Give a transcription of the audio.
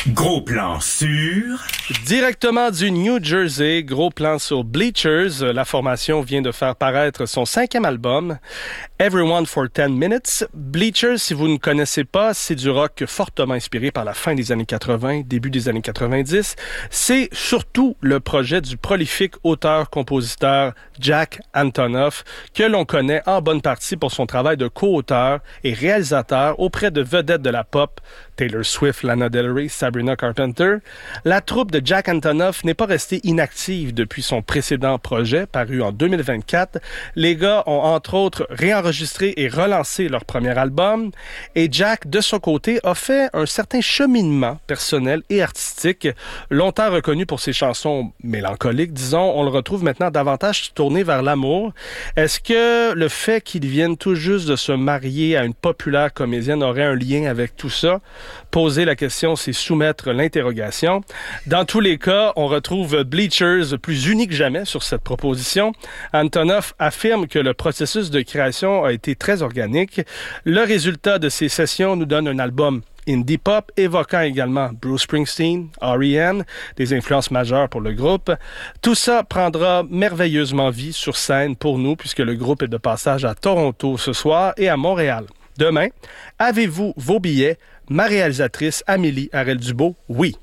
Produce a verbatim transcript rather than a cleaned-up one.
Gros plan sur... Directement du New Jersey, gros plan sur Bleachers. La formation vient de faire paraître son cinquième album, Everyone for ten minutes. Bleachers, si vous ne connaissez pas, c'est du rock fortement inspiré par la fin des années quatre-vingts, début des années quatre-vingt-dix. C'est surtout le projet du prolifique auteur-compositeur Jack Antonoff, que l'on connaît en bonne partie pour son travail de co-auteur et réalisateur auprès de vedettes de la pop, Taylor Swift, Lana Del Rey, Sabrina Carpenter. La troupe de Jack Antonoff n'est pas restée inactive depuis son précédent projet, paru en deux mille vingt-quatre. Les gars ont entre autres réenregistré et relancé leur premier album, et Jack, de son côté, a fait un certain cheminement personnel et artistique. Longtemps reconnu pour ses chansons mélancoliques, disons, on le retrouve maintenant davantage tourné vers l'amour. Est-ce que le fait qu'ils viennent tout juste de se marier à une populaire comédienne aurait un lien avec tout ça? Poser la question, c'est soumettre l'interrogation. Dans tous les cas, on retrouve Bleachers plus unis que jamais sur cette proposition. Antonoff affirme que le processus de création a été très organique. Le résultat de ces sessions nous donne un album indie pop, évoquant également Bruce Springsteen, R E M, des influences majeures pour le groupe. Tout ça prendra merveilleusement vie sur scène pour nous, puisque le groupe est de passage à Toronto ce soir et à Montréal demain. Avez-vous vos billets? Ma réalisatrice Amélie Harel-Dubois, oui.